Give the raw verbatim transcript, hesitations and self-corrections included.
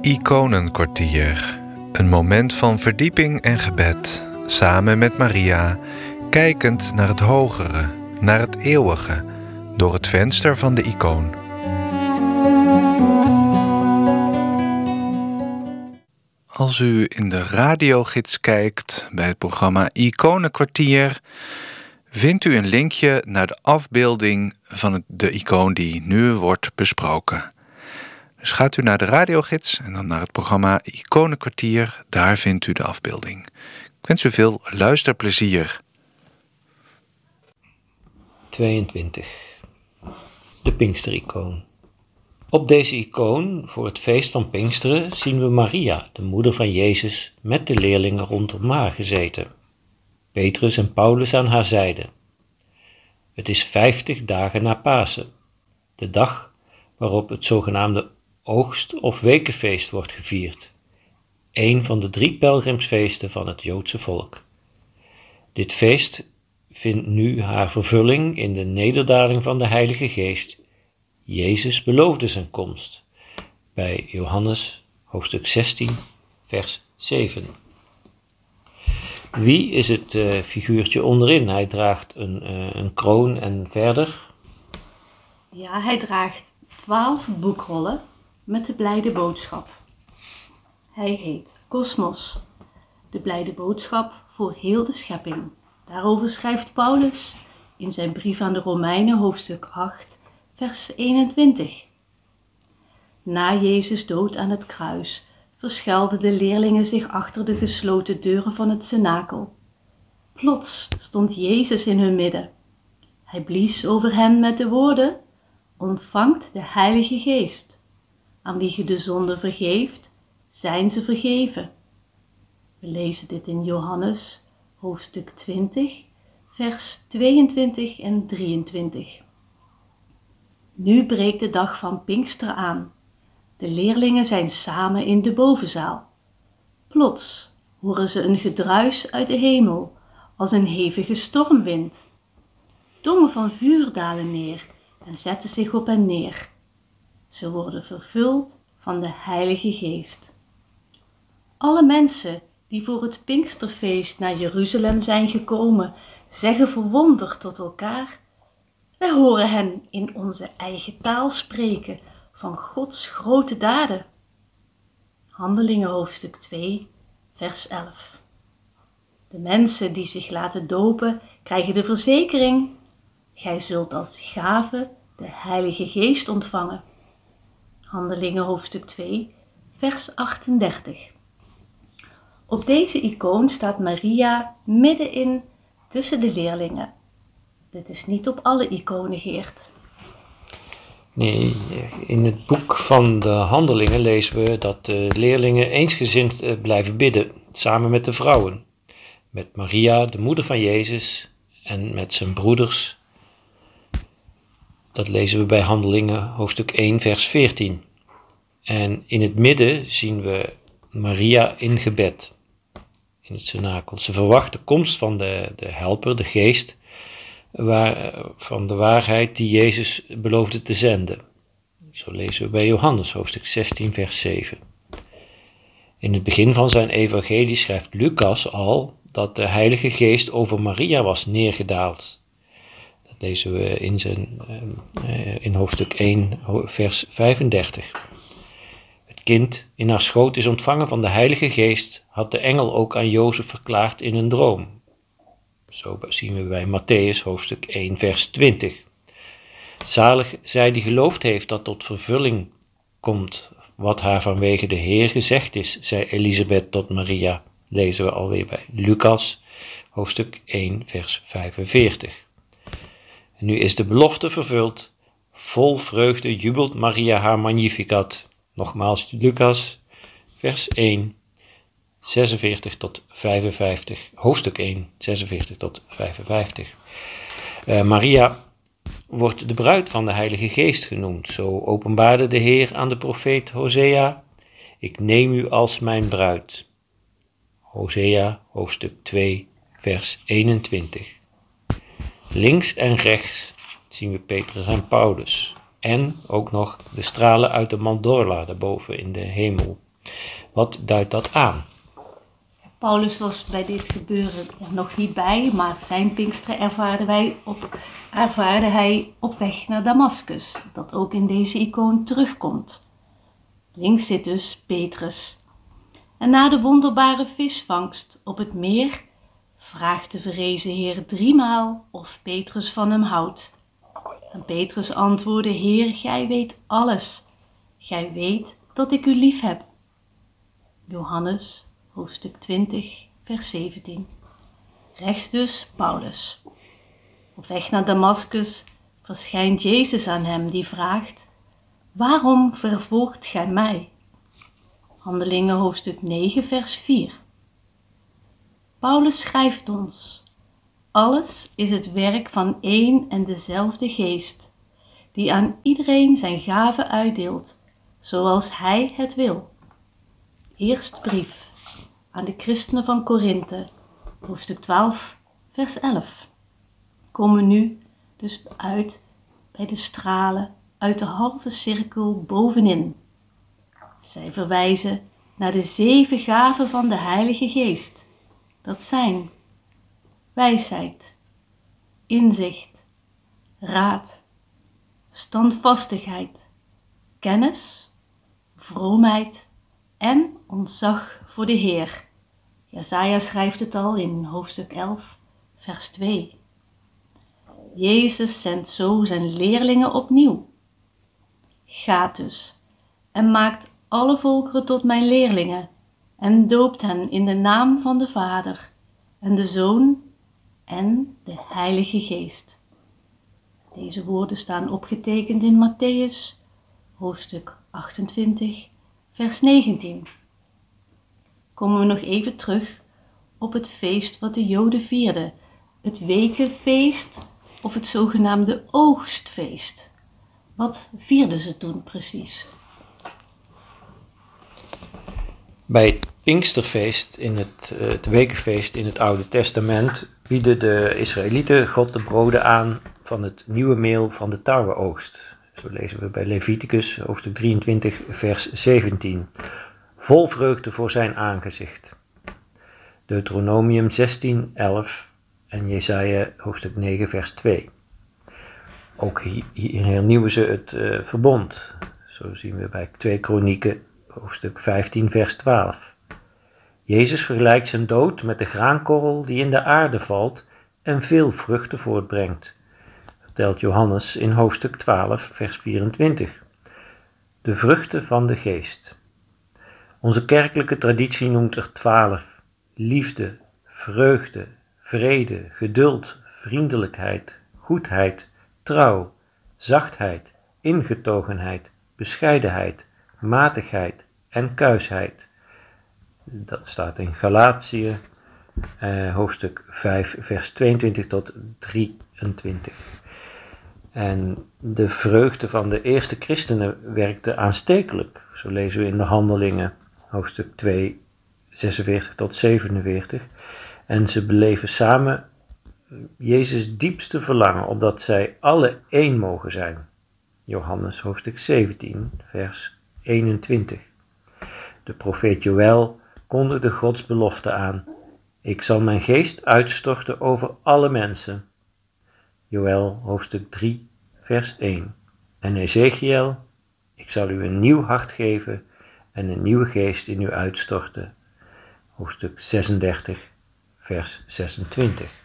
Iconenkwartier. Een moment van verdieping en gebed, samen met Maria, kijkend naar het hogere, naar het eeuwige, door het venster van de icoon. Als u in de radiogids kijkt bij het programma Iconenkwartier, vindt u een linkje naar de afbeelding van het, de icoon die nu wordt besproken. Dus gaat u naar de radiogids en dan naar het programma Iconenkwartier, daar vindt u de afbeelding. Ik wens u veel luisterplezier. tweeëntwintig. De Pinkster-icoon. Op deze icoon, voor het feest van Pinksteren, zien we Maria, de moeder van Jezus, met de leerlingen rondom haar gezeten. Petrus en Paulus aan haar zijde. Het is vijftig dagen na Pasen, de dag waarop het zogenaamde oogst- of wekenfeest wordt gevierd, een van de drie pelgrimsfeesten van het Joodse volk. Dit feest vindt nu haar vervulling in de nederdaling van de Heilige Geest. Jezus beloofde zijn komst, bij Johannes hoofdstuk zestien, vers zeven. Wie is het uh, figuurtje onderin? Hij draagt een, uh, een kroon en verder? Ja, hij draagt twaalf boekrollen met de blijde boodschap. Hij heet Kosmos, de blijde boodschap voor heel de schepping. Daarover schrijft Paulus in zijn brief aan de Romeinen hoofdstuk acht, vers eenentwintig. Na Jezus' dood aan het kruis verschelden de leerlingen zich achter de gesloten deuren van het cenakel. Plots stond Jezus in hun midden. Hij blies over hen met de woorden: ontvangt de Heilige Geest. Aan wie ge de zonde vergeeft, zijn ze vergeven. We lezen dit in Johannes hoofdstuk twintig, vers tweeëntwintig en drieëntwintig. Nu breekt de dag van Pinkster aan. De leerlingen zijn samen in de bovenzaal. Plots horen ze een gedruis uit de hemel, als een hevige stormwind. Tongen van vuur dalen neer en zetten zich op hen neer. Ze worden vervuld van de Heilige Geest. Alle mensen die voor het Pinksterfeest naar Jeruzalem zijn gekomen, zeggen verwonderd tot elkaar: wij horen hen in onze eigen taal spreken van Gods grote daden. Handelingen hoofdstuk twee, vers elf. De mensen die zich laten dopen krijgen de verzekering: gij zult als gave de Heilige Geest ontvangen. Handelingen hoofdstuk twee, vers achtendertig. Op deze icoon staat Maria middenin tussen de leerlingen. Dit is niet op alle iconen, Geert. Nee, in het boek van de Handelingen lezen we dat de leerlingen eensgezind blijven bidden, samen met de vrouwen. Met Maria, de moeder van Jezus, en met zijn broeders. Dat lezen we bij Handelingen hoofdstuk één, vers veertien. En in het midden zien we Maria in gebed, in het cenakel. Ze verwacht de komst van de, de helper, de geest, waar, van de waarheid die Jezus beloofde te zenden. Zo lezen we bij Johannes hoofdstuk zestien, vers zeven. In het begin van zijn evangelie schrijft Lucas al dat de Heilige Geest over Maria was neergedaald. Dat lezen we in, zijn, in hoofdstuk één, vers vijfendertig. Het kind in haar schoot is ontvangen van de Heilige Geest, had de engel ook aan Jozef verklaard in een droom. Zo zien we bij Mattheüs hoofdstuk één, vers twintig. Zalig zij die geloofd heeft dat tot vervulling komt wat haar vanwege de Heer gezegd is, zei Elisabeth tot Maria. Lezen we alweer bij Lucas hoofdstuk één, vers vijfenveertig. En nu is de belofte vervuld. Vol vreugde jubelt Maria haar Magnificat. Nogmaals Lucas, vers één, zesenveertig tot vijfenvijftig, hoofdstuk één, zesenveertig tot vijfenvijftig. Uh, Maria wordt de bruid van de Heilige Geest genoemd. Zo openbaarde de Heer aan de profeet Hosea: ik neem u als mijn bruid. Hosea, hoofdstuk twee, vers eenentwintig. Links en rechts zien we Petrus en Paulus. En ook nog de stralen uit de mandorla daarboven in de hemel. Wat duidt dat aan? Paulus was bij dit gebeuren er nog niet bij, maar zijn Pinksteren ervaarde, wij op, ervaarde hij op weg naar Damaskus, dat ook in deze icoon terugkomt. Links zit dus Petrus. En na de wonderbare visvangst op het meer vraagt de verrezen Heer driemaal of Petrus van hem houdt. En Petrus antwoordde: Heer, gij weet alles. Gij weet dat ik u lief heb. Johannes, hoofdstuk twintig, vers zeventien. Rechts dus Paulus. Op weg naar Damaskus verschijnt Jezus aan hem, die vraagt: waarom vervolgt gij mij? Handelingen hoofdstuk negen, vers vier. Paulus schrijft ons: alles is het werk van één en dezelfde geest, die aan iedereen zijn gave uitdeelt, zoals hij het wil. Eerst brief aan de christenen van Korinthe, hoofdstuk twaalf, vers elf. Komen nu dus uit bij de stralen uit de halve cirkel bovenin. Zij verwijzen naar de zeven gaven van de Heilige Geest. Dat zijn wijsheid, inzicht, raad, standvastigheid, kennis, vroomheid en ontzag voor de Heer. Jesaja schrijft het al in hoofdstuk elf, vers twee. Jezus zendt zo zijn leerlingen opnieuw. Gaat dus en maakt alle volkeren tot mijn leerlingen en doopt hen in de naam van de Vader en de Zoon en de Heilige Geest. Deze woorden staan opgetekend in Mattheüs, hoofdstuk achtentwintig, vers negentien. Komen we nog even terug op het feest wat de Joden vierden, het wekenfeest of het zogenaamde oogstfeest. Wat vierden ze toen precies? Bij het Pinksterfeest, in het, uh, het wekenfeest in het Oude Testament, bieden de Israëlieten God de broden aan van het nieuwe meel van de tarweoogst. Zo lezen we bij Leviticus, hoofdstuk drieëntwintig, vers zeventien. Vol vreugde voor zijn aangezicht. Deuteronomium zestien, elf en Jesaja, hoofdstuk negen, vers twee. Ook hier, hier hernieuwen ze het uh, verbond. Zo zien we bij twee Kronieken, hoofdstuk vijftien, vers twaalf. Jezus vergelijkt zijn dood met de graankorrel die in de aarde valt en veel vruchten voortbrengt, vertelt Johannes in hoofdstuk twaalf, vers vierentwintig. De vruchten van de geest. Onze kerkelijke traditie noemt er twaalf: liefde, vreugde, vrede, geduld, vriendelijkheid, goedheid, trouw, zachtheid, ingetogenheid, bescheidenheid, matigheid en kuisheid. Dat staat in Galatië, eh, hoofdstuk vijf, vers tweeëntwintig tot drieëntwintig. En de vreugde van de eerste christenen werkte aanstekelijk. Zo lezen we in de Handelingen, hoofdstuk twee, zesenveertig tot zevenenveertig. En ze beleven samen Jezus' diepste verlangen, opdat zij alle één mogen zijn. Johannes, hoofdstuk zeventien, vers eenentwintig. De profeet Joël kondigde Gods belofte aan: ik zal mijn geest uitstorten over alle mensen. Joël, hoofdstuk drie, vers één. En Ezechiël: ik zal u een nieuw hart geven en een nieuwe geest in u uitstorten. Hoofdstuk zesendertig, vers zesentwintig.